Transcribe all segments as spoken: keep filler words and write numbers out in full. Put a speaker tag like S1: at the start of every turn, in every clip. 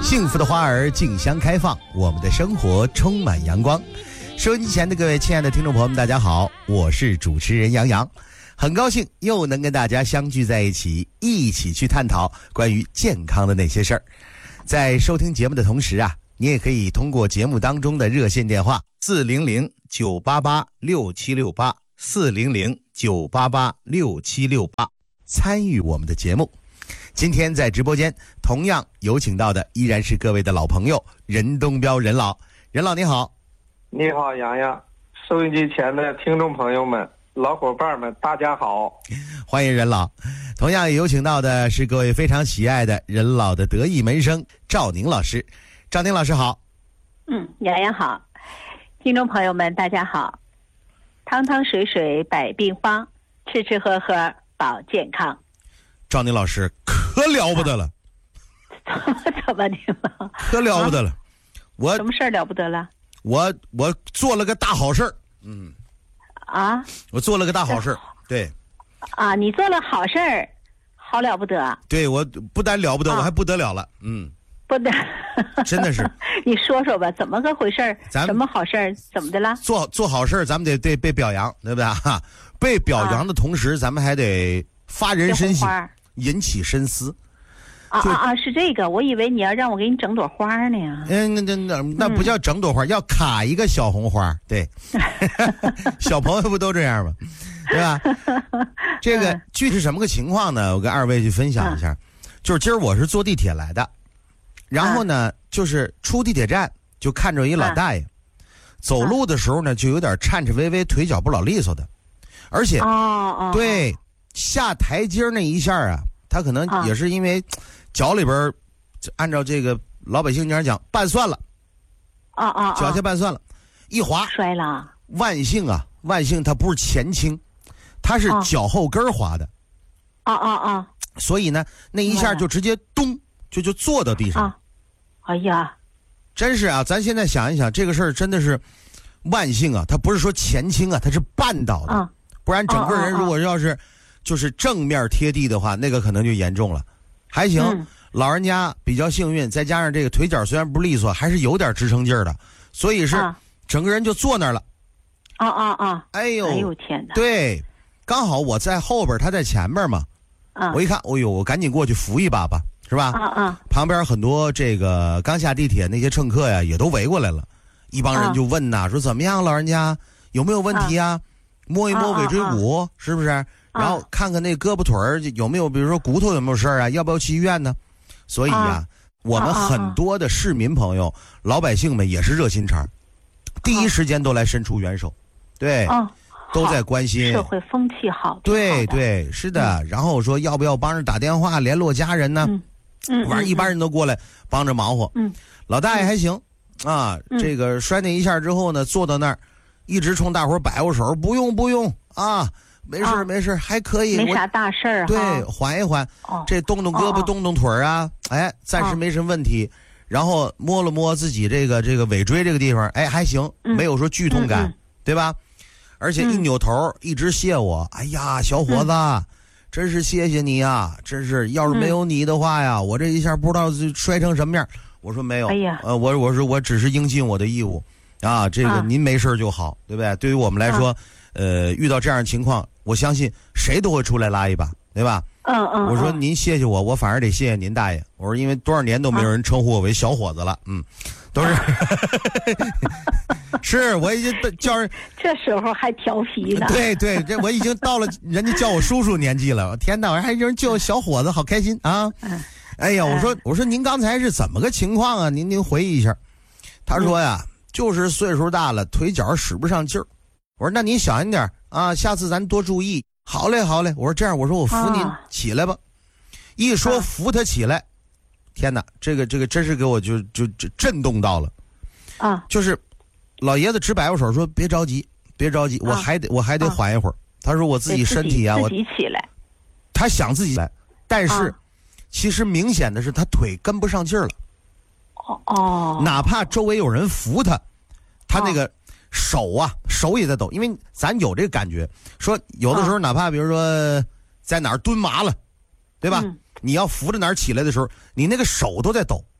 S1: 幸福的花儿竞相开放，我们的生活充满阳光。收音机前的各位亲爱的听众朋友们，大家好，我是主持人杨洋，很高兴又能跟大家相聚在一起，一起去探讨关于健康的那些事儿。在收听节目的同时啊，你也可以通过节目当中的热线电话四零零九八八六七六八四零零九八八六七六八参与我们的节目。今天在直播间同样有请到的依然是各位的老朋友任东彪任老。任老你好。
S2: 你好洋洋，收音机前的听众朋友们老伙伴们大家好，
S1: 欢迎任老。同样也有请到的是各位非常喜爱的任老的得意门生赵宁老师。赵宁老师好。
S3: 嗯，洋洋好，听众朋友们大家好。汤汤水水百病方，吃吃喝喝保健康。
S1: 赵宁老师可了不得了。
S3: 怎么的了？
S1: 可了不得了。啊、我
S3: 什么事儿了不得了？
S1: 我我做了个大好事儿。嗯。
S3: 啊？
S1: 我做了个大好事儿。对。
S3: 啊，你做了好事儿，好了不得。
S1: 对，我不但了不得，
S3: 啊、
S1: 我还不得了了。嗯。
S3: 不得。
S1: 真的是。
S3: 你说说吧，怎么个回事儿？什么好事儿？怎么的了？
S1: 做做好事儿，咱们得得被表扬，对不对？哈，被表扬的同时，啊、咱们还得发人深省，引起深思。
S3: 啊啊啊！是这个，我以为你要让我给你整朵花呢。
S1: 嗯，那那那那不叫整朵花，嗯、要卡一个小红花。对，小朋友不都这样吗？对吧？这个具体什么个情况呢？我跟二位去分享一下。嗯、就是今儿我是坐地铁来的，然后呢，嗯、就是出地铁站就看着一老大爷，嗯、走路的时候呢就有点颤颤巍巍，腿脚不老利索的，而且
S3: 哦哦
S1: 对下台阶那一下啊，他可能也是因为。脚里边按照这个老百姓讲讲拌蒜了
S3: 啊啊，
S1: 脚下拌蒜了，一滑
S3: 摔了。
S1: 万幸啊，万幸他不是前倾，他是脚后跟滑的。
S3: 啊啊啊！
S1: 所以呢，那一下就直接咚就就坐到地上。
S3: 啊、哎呀，
S1: 真是啊！咱现在想一想，这个事儿真的是万幸啊！他不是说前倾啊，他是绊倒的，
S3: 啊、
S1: 不然整个人如果要是就是正面贴地的话，那个可能就严重了。还行、嗯，老人家比较幸运，再加上这个腿脚虽然不利索，还是有点支撑劲儿的，所以是整个人就坐那儿了。
S3: 啊啊啊！
S1: 哎呦，
S3: 哎呦天哪！
S1: 对，刚好我在后边，他在前面嘛。啊！我一看，哎呦，我赶紧过去扶一把吧，是吧？
S3: 啊啊！
S1: 旁边很多这个刚下地铁那些乘客呀，也都围过来了，一帮人就问呐、啊，说怎么样，老人家有没有问题呀？啊、摸一摸尾椎骨，啊啊、是不是？然后看看那胳膊腿儿有没有，比如说骨头有没有事儿啊？要不要去医院呢？所以呀、啊，我们很多的市民朋友、老百姓们也是热心肠，第一时间都来伸出援手，对，都在关心。
S3: 社会风气好。
S1: 对对，是的。然后我说要不要帮着打电话联络家人呢？
S3: 嗯，
S1: 反正一般人都过来帮着忙活。
S3: 嗯，
S1: 老大爷还行啊，这个摔那一下之后呢，坐到那儿，一直冲大伙摆过手，不用不用啊。没事、啊、没事，还可以，
S3: 没啥大事儿。
S1: 对，缓一缓，哦、这动动胳膊、哦、动动腿啊，哎，暂时没什么问题。哦、然后摸了摸自己这个这个尾椎这个地方，哎，还行，
S3: 嗯、
S1: 没有说剧痛感，
S3: 嗯、
S1: 对吧？而且一扭头，嗯、一直谢我，哎呀，小伙子，嗯、真是谢谢你啊！真是，要是没有你的话呀，嗯、我这一下不知道摔成什么样。我说没有，
S3: 哎呀，
S1: 呃，我我说我只是应尽我的义务，啊，这个、啊、您没事就好，对不对？对于我们来说。啊呃，遇到这样的情况，我相信谁都会出来拉一把，对吧？
S3: 嗯嗯。
S1: 我说您谢谢我，我反而得谢谢您大爷。我说因为多少年都没有人称呼我为小伙子了，啊、嗯，都是。是，我已经叫人。
S3: 这时候还调皮呢。
S1: 对对，这我已经到了人家叫我叔叔年纪了。天哪，我还有人叫我小伙子，好开心啊！
S3: 嗯、
S1: 哎呀，我说我说您刚才是怎么个情况啊？您您回忆一下。他说呀，嗯、就是岁数大了，腿脚使不上劲儿。我说那您小心点啊，下次咱多注意。好嘞好嘞，我说这样，我说我扶您起来吧。啊、一说扶他起来，啊、天哪，这个这个真是给我就就就震动到了。
S3: 啊，
S1: 就是老爷子直摆过手说别着急别着急，
S3: 啊、
S1: 我还得我还得缓一会儿。啊、他说我自己身体啊，
S3: 我自己起来。
S1: 他想自己来，但是、
S3: 啊、
S1: 其实明显的是他腿跟不上劲儿了。
S3: 哦哦，
S1: 哪怕周围有人扶他，他那个。啊手啊，手也在抖，因为咱有这个感觉，说有的时候哪怕比如说在哪儿蹲麻了，对吧？
S3: 嗯、
S1: 你要扶着哪儿起来的时候，你那个手都在抖，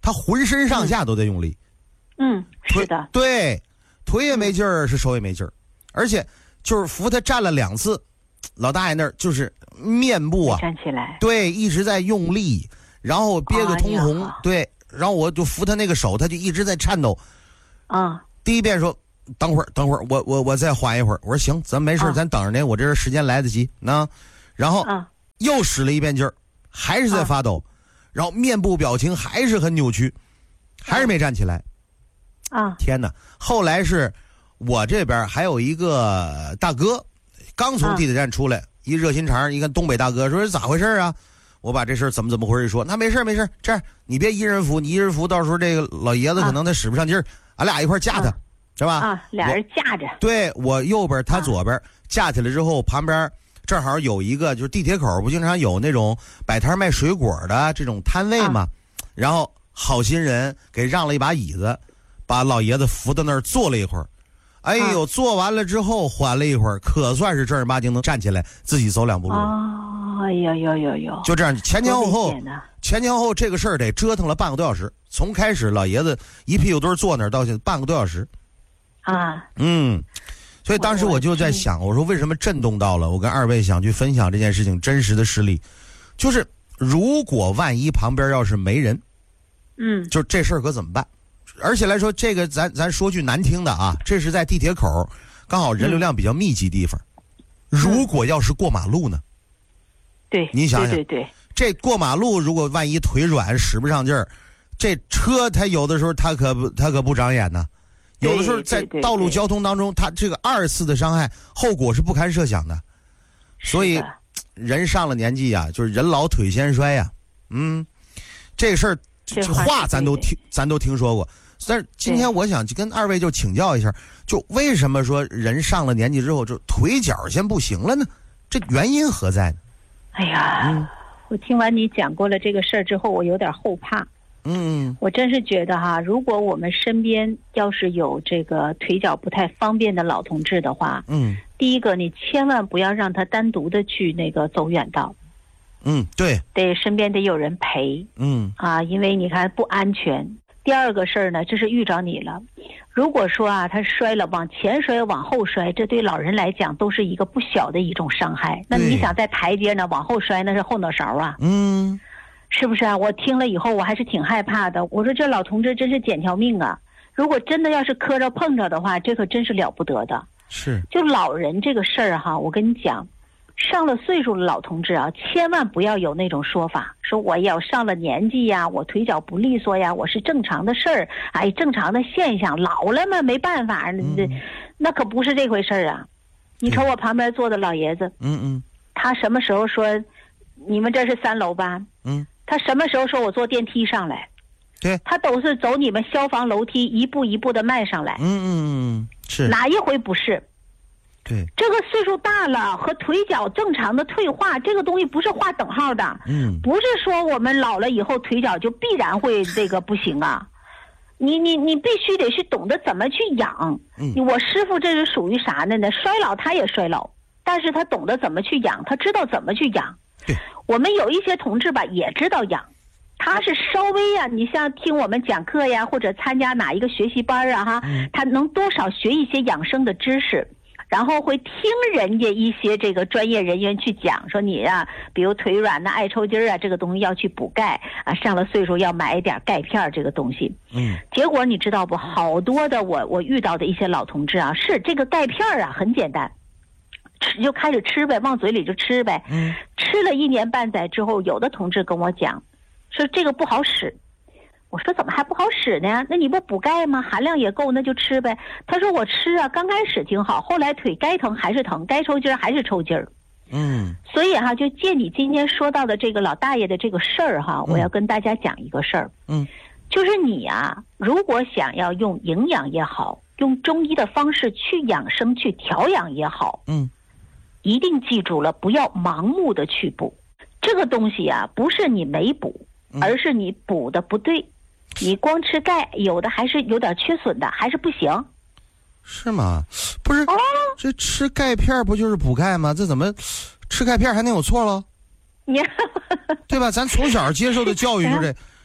S1: 他浑身上下都在用力。
S3: 嗯，是的，
S1: 对，腿也没劲儿，是手也没劲儿，而且就是扶他站了两次，老大爷那儿就是面部啊，
S3: 站起来，
S1: 对，一直在用力，然后憋个通红，哎、对，然后我就扶他那个手，他就一直在颤抖。
S3: 啊，
S1: 第一遍说等会儿，等会儿，我我我再缓一会儿。我说行，咱没事、啊，咱等着呢，我这时间来得及。那，然后、啊、又使了一遍劲儿，还是在发抖、啊，然后面部表情还是很扭曲，还是没站起来。
S3: 啊！
S1: 天哪！后来是我这边还有一个大哥，刚从地铁站出来，啊、一热心肠，一看东北大哥说咋回事啊？我把这事怎么怎么回事一说，那没事没事，这样你别一人扶，你一人扶，到时候这个老爷子可能他使不上劲儿、啊，俺俩一块架他，啊、是吧？
S3: 啊，俩人架着。
S1: 对，我右边他左边、啊、架起来之后，旁边正好有一个就是地铁口不经常有那种摆摊卖水果的这种摊位嘛，啊、然后好心人给让了一把椅子。把老爷子扶到那儿坐了一会儿，哎呦，啊、坐完了之后缓了一会儿，可算是正儿八经能站起来，自己走两步路。
S3: 哦，哎呦呦呦呦！
S1: 就这样前前后后，前前后后这个事儿得折腾了半个多小时，从开始老爷子一屁股墩坐那儿到现在半个多小时。
S3: 啊，
S1: 嗯，所以当时我就在想，我说为什么震动到了？我跟二位想去分享这件事情真实的事例，就是如果万一旁边要是没人，
S3: 嗯，
S1: 就这事儿可怎么办？而且来说，这个咱咱说句难听的啊，这是在地铁口，刚好人流量比较密集地方。嗯、如果要是过马路呢？
S3: 对，
S1: 你想想，
S3: 对对对，
S1: 这过马路如果万一腿软使不上劲儿，这车它有的时候它可不它可不长眼呢。有的时候在道路交通当中，它这个二次的伤害后果是不堪设想的。所以人上了年纪呀、啊，就是人老腿先衰呀、啊。嗯，这事儿这话咱都听咱都听说过。但是今天我想跟二位就请教一下，就为什么说人上了年纪之后就腿脚先不行了呢？这原因何在呢？
S3: 哎呀，嗯、我听完你讲过了这个事儿之后，我有点后怕。
S1: 嗯，
S3: 我真是觉得哈，如果我们身边要是有这个腿脚不太方便的老同志的话，
S1: 嗯，
S3: 第一个你千万不要让他单独的去那个走远道。
S1: 嗯，对，
S3: 得身边得有人陪。
S1: 嗯
S3: 啊，因为你看不安全。第二个事儿呢，这是遇着你了。如果说啊，他摔了，往前摔，往后摔，这对老人来讲都是一个不小的一种伤害。那你想在台阶呢，往后摔，那是后脑勺啊。
S1: 嗯，
S3: 是不是啊？我听了以后，我还是挺害怕的。我说这老同志真是捡条命啊！如果真的要是磕着碰着的话，这可真是了不得的。
S1: 是，
S3: 就老人这个事儿哈，我跟你讲。上了岁数的老同志啊，千万不要有那种说法，说我要上了年纪呀，我腿脚不利索呀，我是正常的事儿，哎，正常的现象，老了嘛没办法，
S1: 嗯、
S3: 那可不是这回事儿啊。你瞅我旁边坐的老爷子，
S1: 嗯嗯，
S3: 他什么时候说你们这是三楼吧？
S1: 嗯，
S3: 他什么时候说我坐电梯上来？
S1: 对，
S3: 他都是走你们消防楼梯一步一步的迈上来。
S1: 嗯嗯嗯，是
S3: 哪一回不是？
S1: 对，
S3: 这个岁数大了和腿脚正常的退化，这个东西不是划等号的。
S1: 嗯，
S3: 不是说我们老了以后腿脚就必然会这个不行啊。你你你必须得是懂得怎么去养。
S1: 嗯，
S3: 我师傅这是属于啥呢呢？衰老他也衰老，但是他懂得怎么去养，他知道怎么去养。
S1: 对，
S3: 我们有一些同志吧也知道养，他是稍微呀、啊，你像听我们讲课呀，或者参加哪一个学习班啊哈，
S1: 嗯、
S3: 他能多少学一些养生的知识。然后会听人家一些这个专业人员去讲，说你啊，比如腿软呐、爱抽筋啊，这个东西要去补钙啊，上了岁数要买一点钙片这个东西。
S1: 嗯，
S3: 结果你知道不？好多的我我遇到的一些老同志啊，是这个钙片啊，很简单，吃就开始吃呗，往嘴里就吃呗。
S1: 嗯，
S3: 吃了一年半载之后，有的同志跟我讲，说这个不好使。我说怎么还不好使呢？那你不补钙吗？含量也够，那就吃呗。他说我吃啊，刚开始挺好，后来腿该疼还是疼，该抽筋还是抽筋儿。
S1: 嗯，
S3: 所以哈、啊，就借你今天说到的这个老大爷的这个事儿哈，我要跟大家讲一个事儿。
S1: 嗯，
S3: 就是你啊，如果想要用营养也好，用中医的方式去养生去调养也好，
S1: 嗯，
S3: 一定记住了，不要盲目的去补。这个东西啊，不是你没补，而是你补的不对。你光吃钙，有的还是有点缺损的，还是不行。
S1: 是吗？不是，
S3: 哦、
S1: 这吃钙片不就是补钙吗？这怎么吃钙片还能有错了？
S3: 你
S1: 对吧？咱从小接受的教育就是这，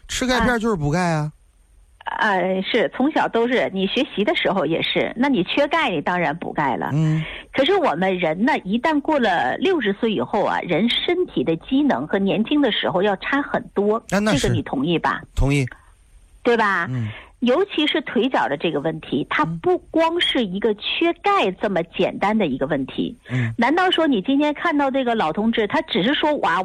S1: 吃钙片就是补钙啊。
S3: 呃，是从小都是，你学习的时候也是，那你缺钙，你当然补钙了。
S1: 嗯。
S3: 可是我们人呢，一旦过了六十岁以后啊，人身体的机能和年轻的时候要差很多。
S1: 啊、那是
S3: 这个你同意吧？
S1: 同意。
S3: 对吧？
S1: 嗯。
S3: 尤其是腿脚的这个问题，它不光是一个缺钙这么简单的一个问题。
S1: 嗯。
S3: 难道说你今天看到这个老同志，他只是说哇？